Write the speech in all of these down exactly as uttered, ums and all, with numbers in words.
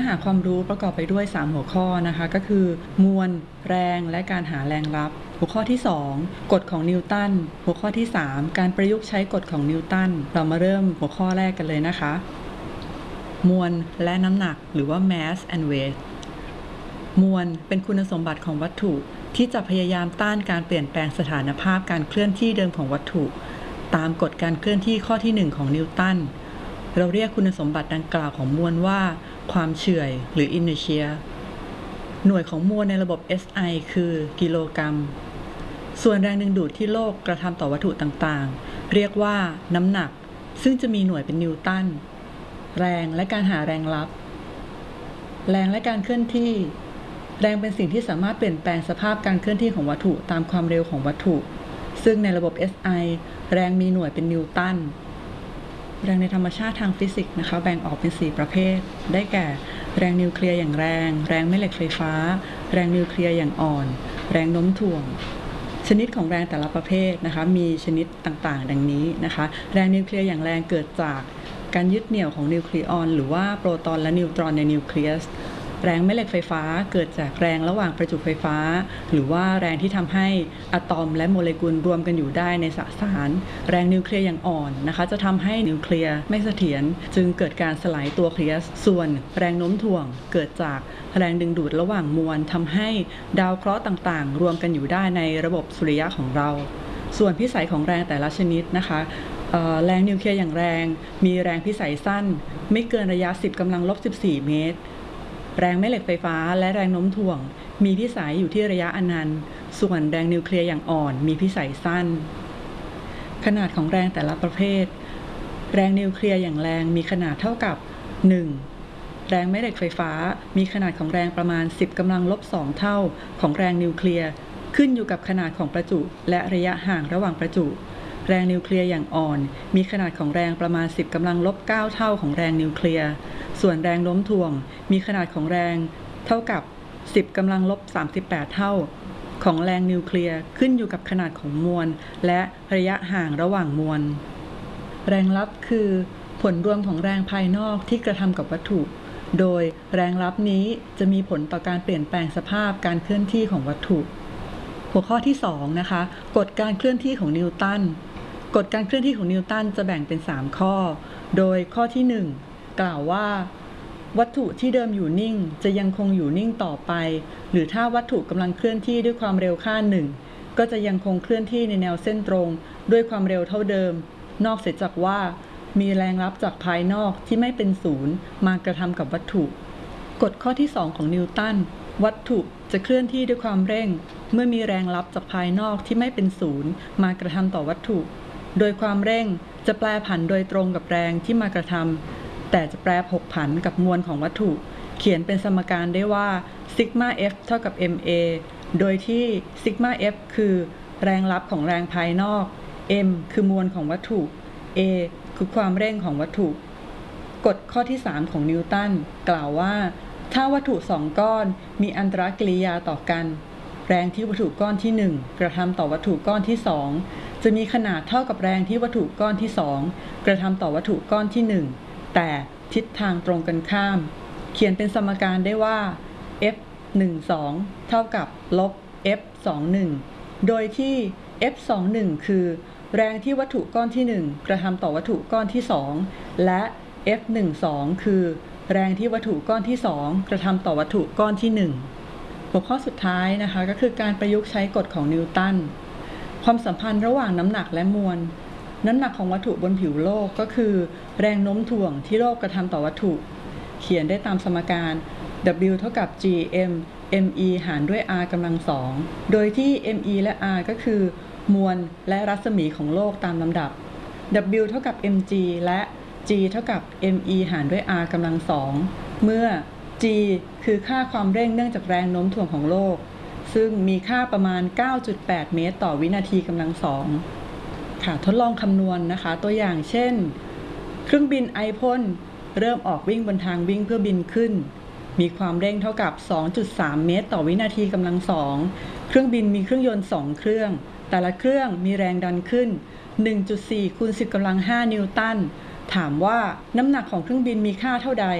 หาความรู้ประกอบไปด้วยสามหัวข้อนะคะก็คือมวลแรงและการหาแรงรับหัวข้อที่สองกฎของนิวตันหัวข้อที่สามการประยุกต์ใช้กฎของนิวตันเรามาเริ่มหัวข้อแรกกันเลยนะคะมวลและน้ำหนักหรือว่า mass and weight มวลเป็นคุณสมบัติของวัตถุที่จะพยายามต้านการเปลี่ยนแปลงสถานภาพการเคลื่อนที่เดิมของวัตถุตามกฎการเคลื่อนที่ข้อที่หนึ่งของนิวตันเราเรียกคุณสมบัติดังกล่าวของมวลว่าความเฉื่อยหรือ inertia หน่วยของมวลในระบบ เอส ไอ คือกิโลกรัมส่วนแรงดึงดูดที่โลกกระทำต่อวัตถุต่างๆเรียกว่าน้ำหนักซึ่งจะมีหน่วยเป็นนิวตันแรงและการหาแรงรับแรงและการเคลื่อนที่แรงเป็นสิ่งที่สามารถเปลี่ยนแปลงสภาพการเคลื่อนที่ของวัตถุตามความเร็วของวัตถุซึ่งในระบบ เอส ไอ แรงมีหน่วยเป็นนิวตันแรงในธรรมชาติทางฟิสิกส์นะคะแบ่งออกเป็นสี่ประเภทได้แก่แรงนิวเคลียร์อย่างแรงแรงแม่เหล็กไฟฟ้าแรงนิวเคลียร์อย่างอ่อนแรงโน้มถ่วงชนิดของแรงแต่ละประเภทนะคะมีชนิดต่างๆดังนี้นะคะแรงนิวเคลียร์อย่างแรงเกิดจากการยึดเหนี่ยวของนิวเคลียรหรือว่าโปรตอนและนิวตรอนในนิวเคลียสแรงแม่เหล็กไฟฟ้าเกิดจากแรงระหว่างประจุไฟฟ้าหรือว่าแรงที่ทำให้อะตอมและโมเลกุลรวมกันอยู่ได้ในสสารแรงนิวเคลียร์อย่างอ่อนนะคะจะทำให้นิวเคลียร์ไม่เสถียรจึงเกิดการสลายตัวเคลียสส่วนแรงโน้มถ่วงเกิดจากแรงดึงดูดระหว่างมวลทำให้ดาวเคราะห์ต่างๆรวมกันอยู่ได้ในระบบสุริยะของเราส่วนพิสัยของแรงแต่ละชนิดนะคะแรงนิวเคลียร์อย่างแรงมีแรงพิสัยสั้นไม่เกินระยะสิบกำลังลบสิบสี่เมตรแรงแม่เหล็กไฟฟ้าและแรงโน้มถ่วงมีพิสัยอยู่ที่ระยะอนันต์ส่วนแรงนิวเคลียร์อย่างอ่อนมีพิสัยสั้นขนาดของแรงแต่ละประเภทแรงนิวเคลียร์อย่างแรงมีขนาดเท่ากับหนึ่งแรงแม่เหล็กไฟฟ้ามีขนาดของแรงประมาณสิบกำลังลบสองเท่าของแรงนิวเคลียร์ขึ้นอยู่กับขนาดของประจุและระยะห่างระหว่างประจุแรงนิวเคลียร์อย่างอ่อนมีขนาดของแรงประมาณสิบกำลังลบเก้าเท่าของแรงนิวเคลียร์ส่วนแรงโน้มถ่วงมีขนาดของแรงเท่ากับสิบกำลังลบสามสิบแปดเท่าของแรงนิวเคลียร์ขึ้นอยู่กับขนาดของมวลและระยะห่างระหว่างมวลแรงรับคือผลรวมของแรงภายนอกที่กระทำกับวัตถุโดยแรงรับนี้จะมีผลต่อการเปลี่ยนแปลงสภาพการเคลื่อนที่ของวัตถุหัวข้อที่สองนะคะกฎการเคลื่อนที่ของนิวตันกฎการเคลื่อนที่ของนิวตันจะแบ่งเป็นสามข้อโดยข้อที่หนึ่งกล่าวว่าวัตถุที่เดิมอยู่นิ่งจะยังคงอยู่นิ่งต่อไปหรือถ้าวัตถุกำลังเคลื่อนที่ด้วยความเร็วค่าหนึ่งก็จะยังคงเคลื่อนที่ในแนวเส้นตรงด้วยความเร็วเท่าเดิมนอกเสียจากว่ามีแรงรับจากภายนอกที่ไม่เป็นศูนย์มากระทำกับวัตถุกฎข้อที่สองของนิวตันวัตถุจะเคลื่อนที่ด้วยความเร่งเมื่อมีแรงรับจากภายนอกที่ไม่เป็นศูนย์มากระทำต่อวัตถุโดยความเร่งจะแปรผันโดยตรงกับแรงที่มากระทำแต่จะแปรผกผันกับมวลของวัตถุเขียนเป็นสมการได้ว่าซิกมา F เท่ากับ เอ็ม เอ โดยที่ซิกมา F คือแรงรับของแรงภายนอก M คือมวลของวัตถุ A คือความเร่งของวัตถุกฎข้อที่สามของนิวตันกล่าวว่าถ้าวัตถุสองก้อนมีอันตรกิริยาต่อกันแรงที่วัตถุก้อนที่หนึ่งกระทำต่อวัตถุก้อนที่สองจะมีขนาดเท่ากับแรงที่วัตถุก้อนที่สองกระทำต่อวัตถุก้อนที่หนึ่งแต่ทิศทางตรงกันข้ามเขียนเป็นสมการได้ว่า F หนึ่งสองเท่ากับลบ F สองหนึ่งโดยที่ F สองหนึ่งคือแรงที่วัตถุก้อนที่หนึ่งกระทำต่อวัตถุก้อนที่สองและ F หนึ่งสองคือแรงที่วัตถุก้อนที่สองกระทำต่อวัตถุก้อนที่หนึ่งหัวข้อสุดท้ายนะคะก็คือการประยุกต์ใช้กฎของนิวตันความสัมพันธ์ระหว่างน้ำหนักและมวลน้ำหนักของวัตถุบนผิวโลกก็คือแรงโน้มถ่วงที่โลกกระทำต่อวัตถุเขียนได้ตามสมการ W เท่ากับ G M me หารด้วย r กำลังสองโดยที่ me และ r ก็คือมวลและรัศมีของโลกตามลำดับ W เท่ากับ mg และ g เท่ากับ me หารด้วย r กำลังสองเมื่อ g คือค่าความเร่งเนื่องจากแรงโน้มถ่วงของโลกซึ่งมีค่าประมาณ เก้าจุดแปด เมตรต่อวินาทีกำลังสองค่ะทดลองคำนวณนะคะตัวอย่างเช่นเครื่องบินไอพ่นเริ่มออกวิ่งบนทางวิ่งเพื่อบินขึ้นมีความเร่งเท่ากับ สองจุดสาม เมตรต่อวินาทีกำลังสองเครื่องบินมีเครื่องยนต์สองเครื่องแต่ละเครื่องมีแรงดันขึ้น หนึ่งจุดสี่ คูณ สิบกำลังห้านิวตันถามว่าน้ำหนักของเครื่องบินมีค่าเท่าใด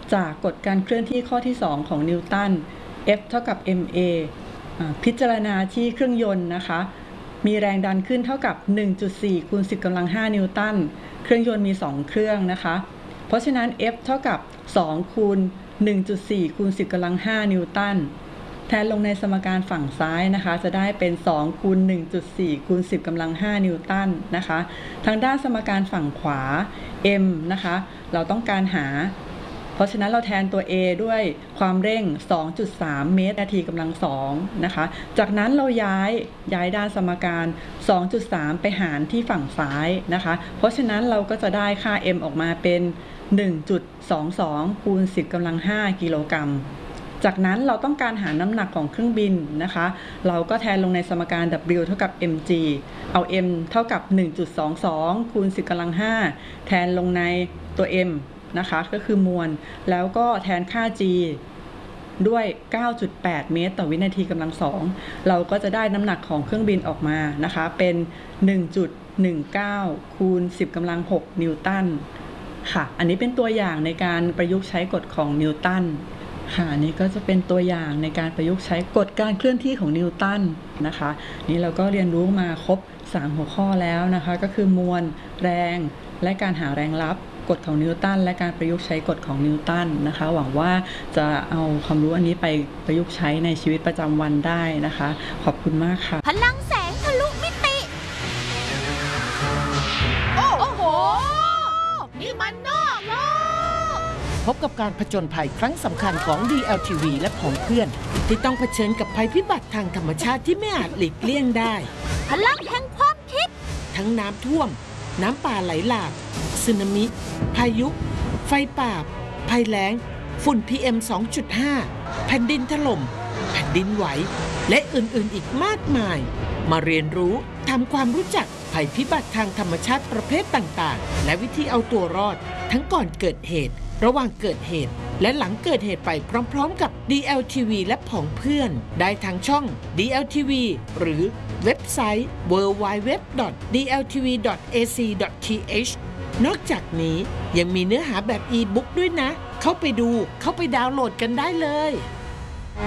จากกฎการเคลื่อนที่ข้อที่สองของนิวตัน F เท่ากับ เอ็ม เอ พิจารณาที่เครื่องยนต์นะคะมีแรงดันขึ้นเท่ากับ หนึ่งจุดสี่ คูณ สิบกำลังห้า นิวตันเครื่องยนต์มีสองเครื่องนะคะเพราะฉะนั้น F เท่ากับสองคูณ หนึ่งจุดสี่ คูณ สิบกำลังห้า นิวตันแทนลงในสมการฝั่งซ้ายนะคะจะได้เป็นสองคูณ หนึ่งจุดสี่ คูณ สิบกำลังห้า นิวตันนะคะทางด้านสมการฝั่งขวา m นะคะเราต้องการหาเพราะฉะนั้นเราแทนตัว a ด้วยความเร่ง สองจุดสาม เมตรนาทีกำลังสองนะคะจากนั้นเราย้ายย้ายด้านสมการ สองจุดสาม ไปหารที่ฝั่งซ้ายนะคะเพราะฉะนั้นเราก็จะได้ค่า m ออกมาเป็น หนึ่งจุดสองสอง คูณ สิบกำลังห้า กิโลกรัมจากนั้นเราต้องการหาน้ำหนักของเครื่องบินนะคะเราก็แทนลงในสมการ W เท่ากับ mg เอา m เท่ากับ หนึ่งจุดสองสอง คูณ สิบกำลังห้า แทนลงในตัว m นะคะก็คือมวลแล้วก็แทนค่า g ด้วย เก้าจุดแปด เมตรต่อวินาทีกำลังสองเราก็จะได้น้ำหนักของเครื่องบินออกมานะคะเป็น หนึ่งจุดหนึ่งเก้า คูณ สิบกำลังหก นิวตันค่ะอันนี้เป็นตัวอย่างในการประยุกต์ใช้กฎของนิวตันค่ะนี่ก็จะเป็นตัวอย่างในการประยุกต์ใช้กฎการเคลื่อนที่ของนิวตันนะคะนี่เราก็เรียนรู้มาครบสามหัวข้อแล้วนะคะก็คือมวลแรงและการหาแรงรับกฎของนิวตันและการประยุกต์ใช้กฎของนิวตันนะคะหวังว่าจะเอาความรู้อันนี้ไปประยุกต์ใช้ในชีวิตประจำวันได้นะคะขอบคุณมากค่ะพลังแสงทะลุมิติโอ้โหนี่มันนอกโลกพบกับการผจญภัยครั้งสำคัญของ ดี แอล ที วี และผองเพื่อนที่ต้องเผชิญกับภัยพิบัติทางธรรมชาติที่ไม่อาจหลีกเลี่ยงได้พลังแห่งความคิดทั้งน้ำท่วมน้ำป่าไหลหลากสึนามิพายุไฟป่าภัยแล้งฝุ่น พี เอ็ม สองจุดห้า แผ่นดินถล่มแผ่นดินไหวและอื่นๆอีกมากมายมาเรียนรู้ทำความรู้จักภัยพิบัติทางธรรมชาติประเภทต่างๆและวิธีเอาตัวรอดทั้งก่อนเกิดเหตุระหว่างเกิดเหตุและหลังเกิดเหตุไปพร้อมๆกับ ดี แอล ที วี และผองเพื่อนได้ทางช่อง ดี แอล ที วี หรือเว็บไซต์ ดับเบิลยู ดับเบิลยู ดับเบิลยู ดอท ดี แอล ที วี ดอท เอ ซี ดอท ที เอช นอกจากนี้ยังมีเนื้อหาแบบอีบุ๊กด้วยนะเข้าไปดูเข้าไปดาวน์โหลดกันได้เลย